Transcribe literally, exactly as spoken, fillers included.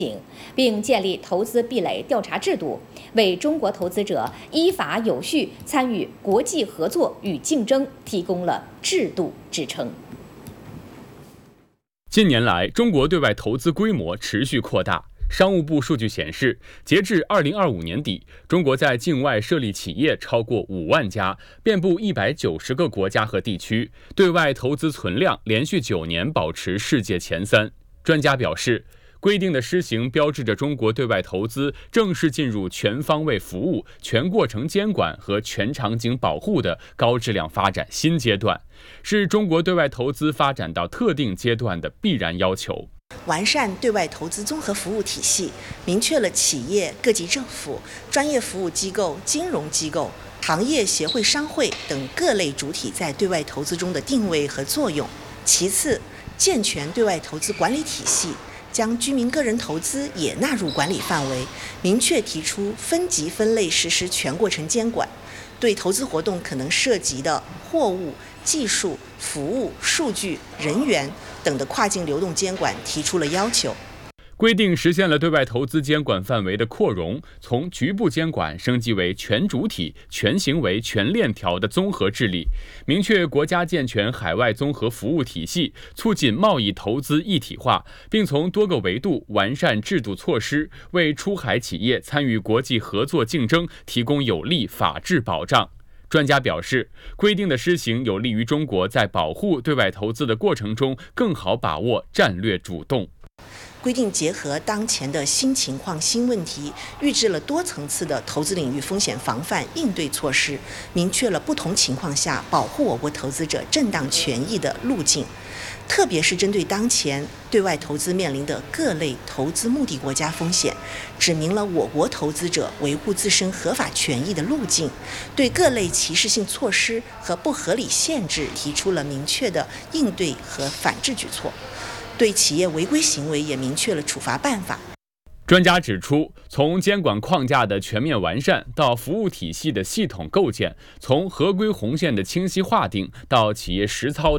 并建立投资壁垒调查制度，为中国投资者依法有序参与国际合作与竞争提供了制度支撑。 近年来，中国对外投资规模持续扩大。商务部数据显示，截至二零二五年底，中国在境外设立企业超过五万家，遍布一百九十个国家和地区，对外投资存量连续九年保持世界前三。专家表示，规定的施行标志着中国对外投资正式进入全方位服务、全过程监管和全场景保护的高质量发展新阶段，是中国对外投资发展到特定阶段的必然要求。 完善对外投资综合服务体系，明确了企业、各级政府、专业服务机构、金融机构、行业协会、商会等各类主体在对外投资中的定位和作用。其次，健全对外投资管理体系，将居民个人投资也纳入管理范围，明确提出分级分类实施全过程监管，对投资活动可能涉及的货物、技术、服务、数据、人员等的跨境流动监管提出了要求。 规定实现了对外投资监管范围的扩容，从局部监管升级为全主体、全行为、全链条的综合治理，明确国家健全海外综合服务体系，促进贸易投资一体化，并从多个维度完善制度措施，为出海企业参与国际合作竞争提供有力法治保障。专家表示，规定的施行有利于中国在保护对外投资的过程中更好把握战略主动。 规定结合当前的新情况、新问题，预制了多层次的投资领域风险防范应对措施，明确了不同情况下保护我国投资者正当权益的路径。特别是针对当前对外投资面临的各类投资目的国家风险，指明了我国投资者维护自身合法权益的路径，对各类歧视性措施和不合理限制提出了明确的应对和反制举措。对企业违规行为也明确了处罚办法。 专家指出，从监管框架的全面完善到服务体系的系统构建，从合规红线的清晰划定到企业实操